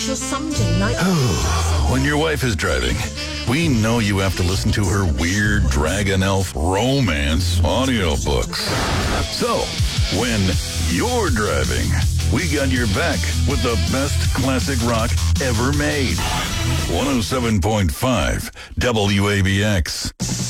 just something like... When your wife is driving, we know you have to listen to her weird Dragon Elf romance audiobooks. So, when you're driving, we got your back with the best classic rock ever made. 107.5 WABX.